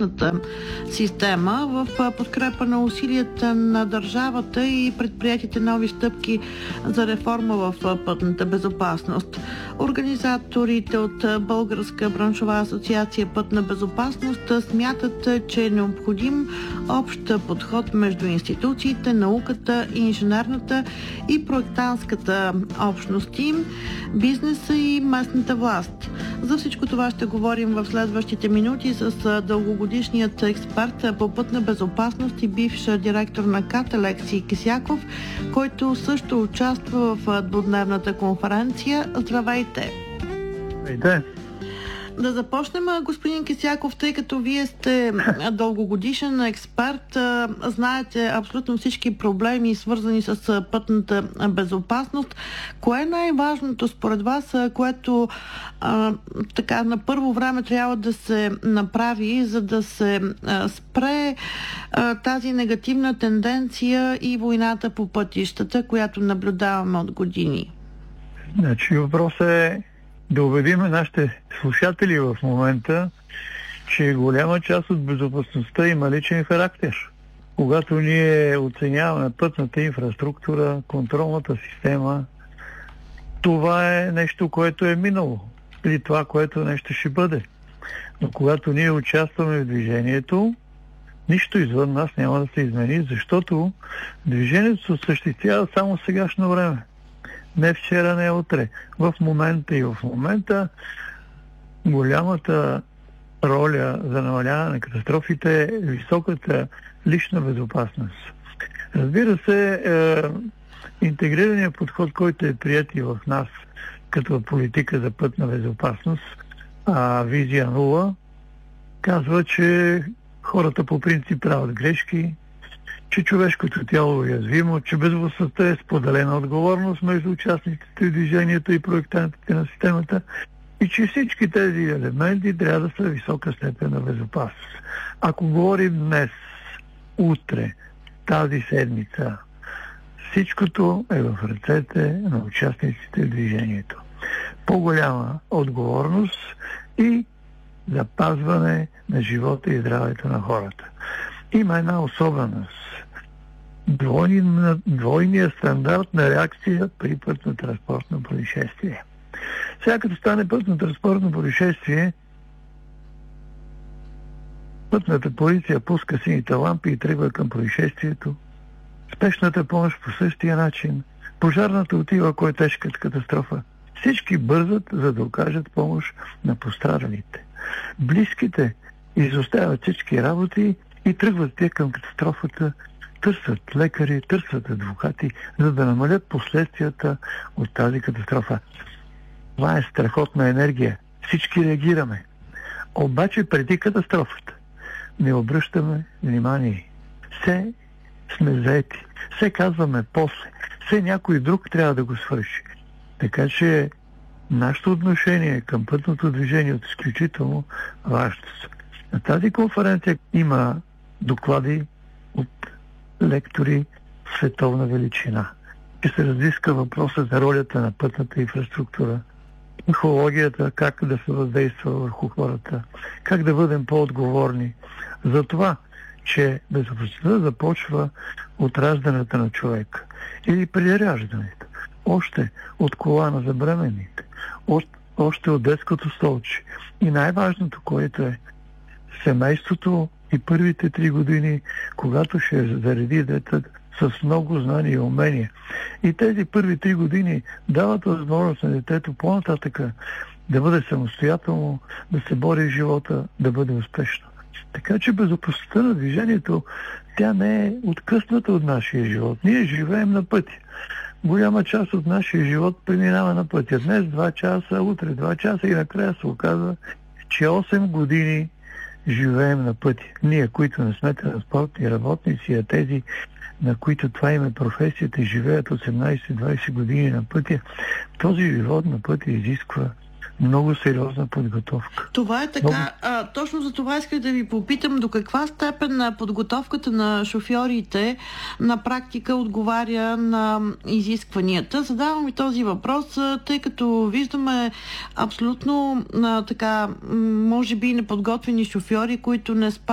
цялостната система в подкрепа на усилията на държавата и предприятите нови стъпки за реформа в пътната безопасност. Организаторите от Българска браншова асоциация Пътна безопасност смятат, че е необходим общ подход между институциите, науката, инженерната и проектантската общности, бизнеса и местната власт. За всичко това ще говорим в следващите минути с дългогодишният експерт по пътна безопасност и бивш директор на КАТ Алекси Кисяков, който също участва в двудневната конференция. Здравейте! Здравейте! Да започнем, господин Кисяков, тъй като вие сте дългогодишен експерт, знаете абсолютно всички проблеми, свързани с пътната безопасност. Кое е най-важното според вас, което така на първо време трябва да се направи, за да се спре тази негативна тенденция и войната по пътищата, която наблюдаваме от години? Значи въпросът е да убедим нашите слушатели в момента, че голяма част от безопасността има личен характер. Когато ние оценяваме пътната инфраструктура, контролната система, това е нещо, което е минало. Или това, което нещо ще бъде. Но когато ние участваме в движението, нищо извън нас няма да се измени, защото движението се осъществява само в сегашно време. Не вчера, не утре. В момента и в момента голямата роля за намаляване на катастрофите е високата лична безопасност. Разбира се, интегрираният подход, който е прият и в нас като политика за пътна безопасност, визия 0, казва, че хората по принцип правят грешки, че човешкото тяло е уязвимо, че безопасността е споделена отговорност между участниците в движението и проектантите на системата и че всички тези елементи трябва да са висока степен на безопасност. Ако говорим днес, утре, тази седмица, всичкото е в ръцете на участниците в движението. По-голяма отговорност и запазване на живота и здравето на хората. Има една особеност. Двойният стандарт на реакция при пътно-транспортно происшествие. Сега като стане пътно-транспортно происшествие, пътната полиция пуска сините лампи и тръгва към происшествието. Спешната помощ по същия начин. Пожарната отива, ако е тежката катастрофа. Всички бързат, за да окажат помощ на пострадалите. Близките изоставят всички работи и тръгват те към катастрофата, търсят лекари, търсят адвокати, за да намалят последствията от тази катастрофа. Това е страхотна енергия. Всички реагираме. Обаче преди катастрофата не обръщаме внимание. Все сме заети. Все казваме после. Все някой друг трябва да го свърши. Така че нашето отношение към пътното движение е от изключително важност. На тази конференция има доклади от лектори в световна величина. Ще се разиска въпроса за ролята на пътната инфраструктура, психологията, как да се въздейства върху хората, как да бъдем по-отговорни за това, че безопасността започва от раждането на човека или при раждането, още от колана за бременните, още от детското столче. И най-важното, което е семейството и първите 3 години, когато ще зареди детето с много знания и умения. И тези първи 3 години дават възможност на детето по-нататъка да бъде самостоятелно, да се бори в живота, да бъде успешно. Така че безопасността на движението, тя не е откъсната от нашия живот. Ние живеем на пътя. Голяма част от нашия живот преминава на пътя. Днес 2 часа, утре 2 часа и накрая се оказва, че 8 години живеем на пътя. Ние, които не сме транспортни работници, а тези, на които това им е професията, живеят 18-20 години на пътя, този живот на пътя изисква много сериозна подготовка. Това е така. Точно за това исках да ви попитам до каква степен на подготовката на шофьорите на практика отговаря на изискванията. Задавам ви този въпрос, тъй като виждаме абсолютно така, може би неподготвени шофьори, които не спазват